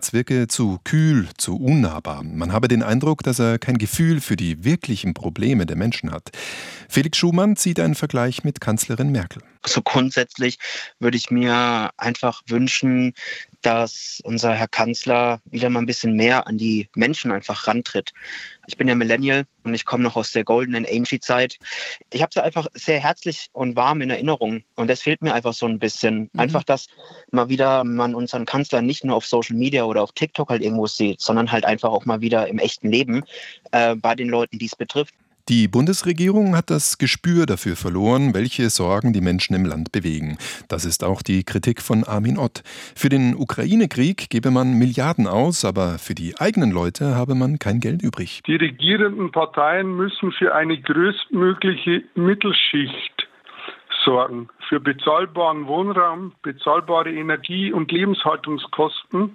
Merz wirke zu kühl, zu unnahbar. Man habe den Eindruck, dass er kein Gefühl für die wirklichen Probleme der Menschen hat. Felix Schumann zieht einen Vergleich mit Kanzlerin Merkel. So grundsätzlich würde ich mir einfach wünschen, dass unser Herr Kanzler wieder mal ein bisschen mehr an die Menschen einfach rantritt. Ich bin ja Millennial und ich komme noch aus der Golden Angie-Zeit. Ich habe sie einfach sehr herzlich und warm in Erinnerung und das fehlt mir einfach so ein bisschen. Einfach, dass mal wieder man unseren Kanzler nicht nur auf Social Media oder auf TikTok halt irgendwo sieht, sondern halt einfach auch mal wieder im echten Leben bei den Leuten, die es betrifft. Die Bundesregierung hat das Gespür dafür verloren, welche Sorgen die Menschen im Land bewegen. Das ist auch die Kritik von Armin Ott. Für den Ukraine-Krieg gebe man Milliarden aus, aber für die eigenen Leute habe man kein Geld übrig. Die regierenden Parteien müssen für eine größtmögliche Mittelschicht sorgen. Für bezahlbaren Wohnraum, bezahlbare Energie- und Lebenshaltungskosten.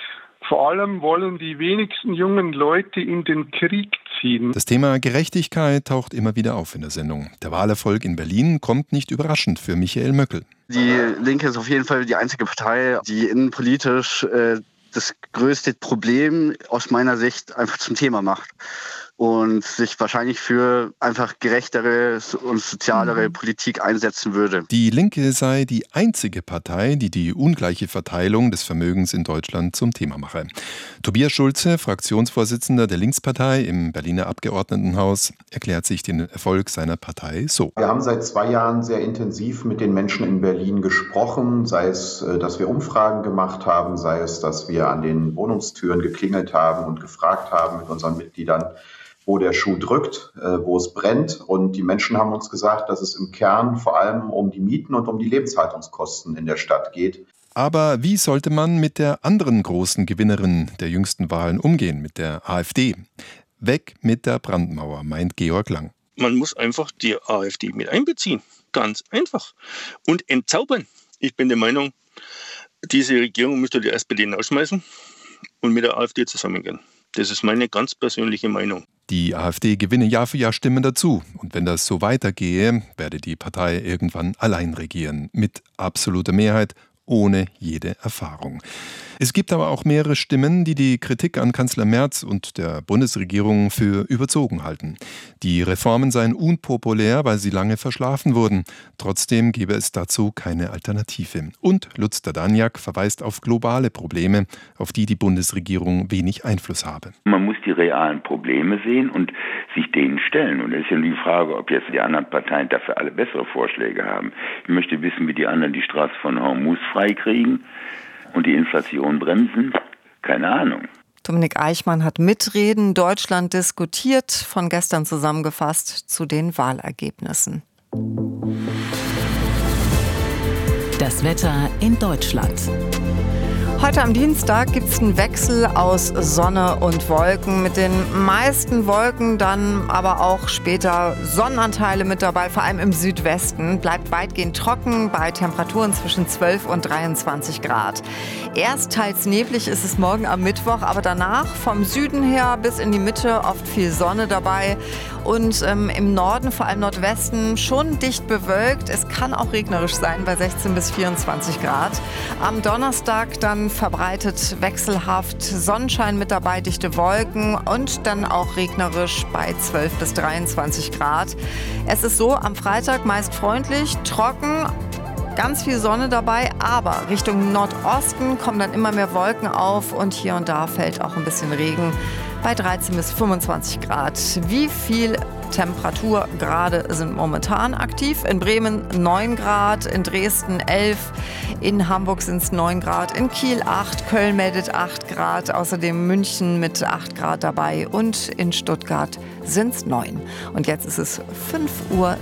Vor allem wollen die wenigsten jungen Leute in den Krieg ziehen. Das Thema Gerechtigkeit taucht immer wieder auf in der Sendung. Der Wahlerfolg in Berlin kommt nicht überraschend für Michael Möckel. Die Linke ist auf jeden Fall die einzige Partei, die innenpolitisch das größte Problem aus meiner Sicht einfach zum Thema macht. Und sich wahrscheinlich für einfach gerechtere und sozialere Politik einsetzen würde. Die Linke sei die einzige Partei, die die ungleiche Verteilung des Vermögens in Deutschland zum Thema mache. Tobias Schulze, Fraktionsvorsitzender der Linkspartei im Berliner Abgeordnetenhaus, erklärt sich den Erfolg seiner Partei so. Wir haben seit 2 Jahren sehr intensiv mit den Menschen in Berlin gesprochen, sei es, dass wir Umfragen gemacht haben, sei es, dass wir an den Wohnungstüren geklingelt haben und gefragt haben mit unseren Mitgliedern, wo der Schuh drückt, wo es brennt. Und die Menschen haben uns gesagt, dass es im Kern vor allem um die Mieten und um die Lebenshaltungskosten in der Stadt geht. Aber wie sollte man mit der anderen großen Gewinnerin der jüngsten Wahlen umgehen, mit der AfD? Weg mit der Brandmauer, meint Georg Lang. Man muss einfach die AfD mit einbeziehen. Ganz einfach. Und entzaubern. Ich bin der Meinung, diese Regierung müsste die SPD rausschmeißen und mit der AfD zusammengehen. Das ist meine ganz persönliche Meinung. Die AfD gewinne Jahr für Jahr Stimmen dazu. Und wenn das so weitergehe, werde die Partei irgendwann allein regieren. Mit absoluter Mehrheit, ohne jede Erfahrung. Es gibt aber auch mehrere Stimmen, die die Kritik an Kanzler Merz und der Bundesregierung für überzogen halten. Die Reformen seien unpopulär, weil sie lange verschlafen wurden. Trotzdem gebe es dazu keine Alternative. Und Lutz Daniak verweist auf globale Probleme, auf die die Bundesregierung wenig Einfluss habe. Man muss die realen Probleme sehen und sich denen stellen. Und es ist ja die Frage, ob jetzt die anderen Parteien dafür alle bessere Vorschläge haben. Ich möchte wissen, wie die anderen die Straße von Hormuz freikriegen und die Inflation bremsen. Keine Ahnung. Dominik Eichmann hat Mitreden Deutschland diskutiert, von gestern zusammengefasst zu den Wahlergebnissen. Das Wetter in Deutschland. Heute am Dienstag gibt es einen Wechsel aus Sonne und Wolken. Mit den meisten Wolken dann aber auch später Sonnenanteile mit dabei, vor allem im Südwesten. Bleibt weitgehend trocken bei Temperaturen zwischen 12 und 23 Grad. Erst teils neblig ist es morgen am Mittwoch, aber danach vom Süden her bis in die Mitte oft viel Sonne dabei. Und im Norden, vor allem Nordwesten, schon dicht bewölkt. Es kann auch regnerisch sein bei 16 bis 24 Grad. Am Donnerstag dann verbreitet wechselhaft Sonnenschein mit dabei, dichte Wolken und dann auch regnerisch bei 12 bis 23 Grad. Es ist so, am Freitag meist freundlich, trocken, ganz viel Sonne dabei, aber Richtung Nordosten kommen dann immer mehr Wolken auf und hier und da fällt auch ein bisschen Regen bei 13 bis 25 Grad. Wie viel Temperaturgrade sind momentan aktiv? In Bremen 9 Grad, in Dresden 11, in Hamburg sind es 9 Grad, in Kiel 8, Köln meldet 8 Grad, außerdem München mit 8 Grad dabei und in Stuttgart sind es 9. Und jetzt ist es 5:16 Uhr.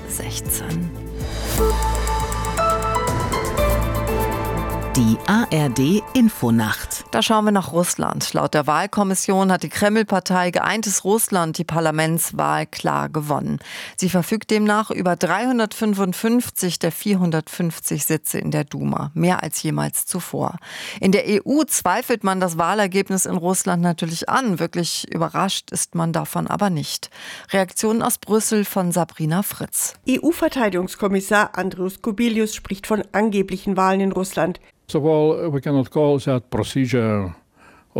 Die ARD-Infonacht. Da schauen wir nach Russland. Laut der Wahlkommission hat die Kreml-Partei Geeintes Russland die Parlamentswahl klar gewonnen. Sie verfügt demnach über 355 der 450 Sitze in der Duma, mehr als jemals zuvor. In der EU zweifelt man das Wahlergebnis in Russland natürlich an. Wirklich überrascht ist man davon aber nicht. Reaktionen aus Brüssel von Sabrina Fritz. EU-Verteidigungskommissar Andrius Kubilius spricht von angeblichen Wahlen in Russland. First of all, we cannot call that procedure